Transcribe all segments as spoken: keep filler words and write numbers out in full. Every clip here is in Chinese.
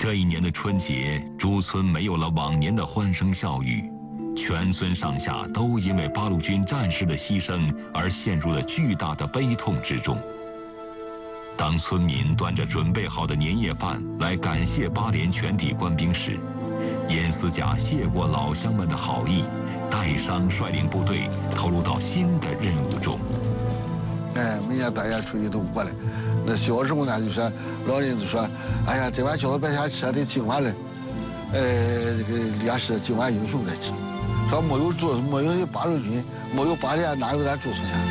这一年的春节，朱村没有了往年的欢声笑语，全村上下都因为八路军战士的牺牲而陷入了巨大的悲痛之中。当村民端着准备好的年夜饭来感谢八连全体官兵时，严思甲谢过老乡们的好意，带伤率领部队投入到新的任务中。 哎，每年大家出去都过来，那小时候呢就说，老人就说，哎呀，这碗饺子别先吃，得今晚了，呃，这个烈士今晚英雄再吃。说没有驻，没有八路军，没有八连，哪有咱驻村呀？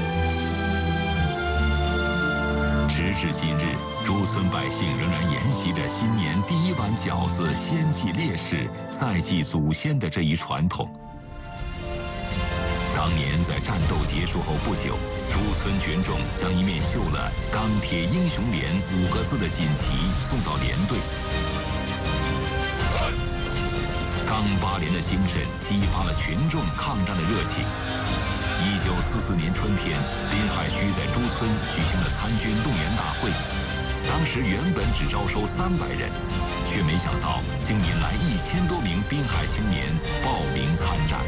时至今日，朱村百姓仍然沿袭着新年第一碗饺子先祭烈士、再祭祖先的这一传统。当年在战斗结束后不久，朱村群众将一面绣了“钢铁英雄连”五个字的锦旗送到连队。钢八连的精神激发了群众抗战的热情。一九四四年春天，滨海区在朱村举行了参军动员大会。当时原本只招收三百人，却没想到竟引来一千多名滨海青年报名参战。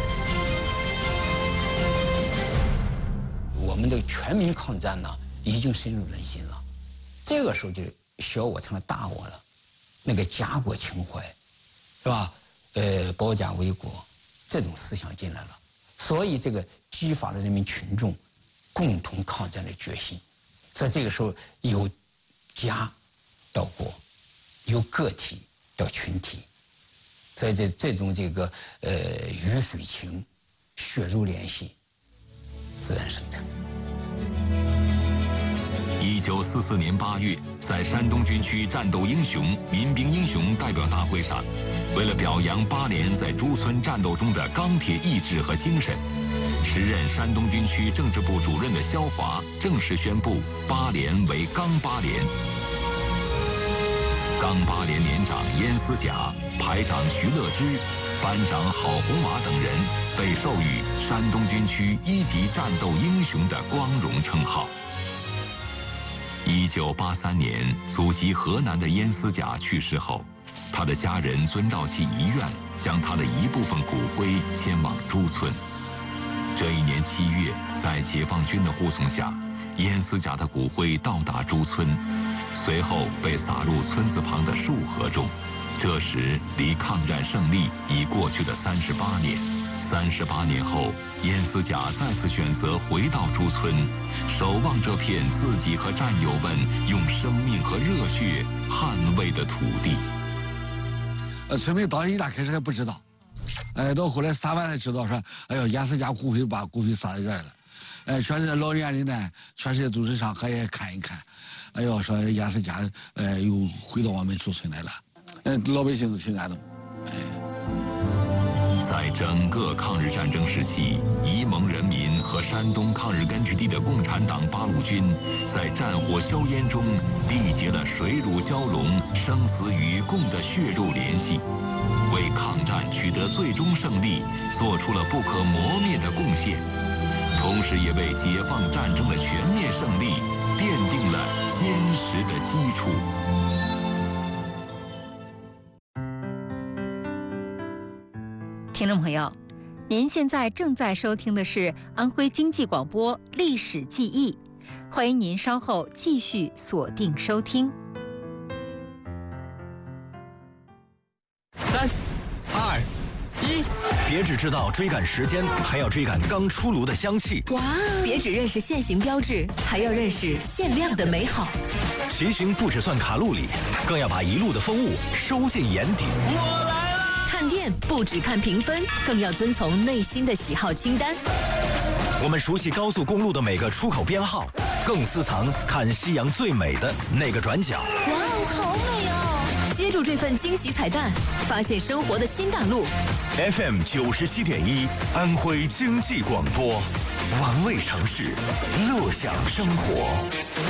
我们的全民抗战呢，已经深入人心了。这个时候就小我成了大我了，那个家国情怀，是吧？呃，保家卫国这种思想进来了。所以，这个激发了人民群众共同抗战的决心。在这个时候，由家到国，由个体到群体，在这这种这个呃鱼水情、血肉联系，自然生成。 一九四四年八月，在山东军区战斗英雄、民兵英雄代表大会上，为了表扬八连在朱村战斗中的钢铁意志和精神，时任山东军区政治部主任的萧华正式宣布八连为钢八连。钢八连连长燕思甲、排长徐乐之、班长郝红瓦等人被授予山东军区一级战斗英雄的光荣称号。一九八三年，祖籍河南的燕思甲去世后，他的家人遵照其遗愿，将他的一部分骨灰迁往朱村。这一年七月，在解放军的护送下，燕思甲的骨灰到达朱村，随后被撒入村子旁的树河中。这时，离抗战胜利已过去了三十八年。三十八年后，燕思甲再次选择回到朱村，守望这片自己和战友们用生命和热血捍卫的土地。 呃，村民当时一打开始还不知道，哎，到后来撒完才知道说，哎呦，燕思甲骨灰把骨灰撒在这儿了，哎，全是老年人呢，全世界都市上可以看一看，哎呦，说燕思甲，呃，又回到我们朱村来了，嗯，老百姓都挺感动，哎。 在整个抗日战争时期，沂蒙人民和山东抗日根据地的共产党八路军，在战火硝烟中缔结了水乳交融、生死与共的血肉联系，为抗战取得最终胜利做出了不可磨灭的贡献，同时也为解放战争的全面胜利奠定了坚实的基础。 听众朋友，您现在正在收听的是安徽经济广播《历史记忆》，欢迎您稍后继续锁定收听。 三、二、一，别只知道追赶时间，还要追赶刚出炉的香气。 哇！别只认识现行标志，还要认识限量的美好。 骑行不只算卡路里，更要把一路的风物收进眼底。我来。 看店不只看评分，更要遵从内心的喜好清单。 我们熟悉高速公路的每个出口编号，更私藏看夕阳最美的那个转角。 哇哦，好美哦！接住这份惊喜彩蛋，发现生活的新大陆。 F M 九十七点一，安徽经济广播，玩味城市，乐享生活。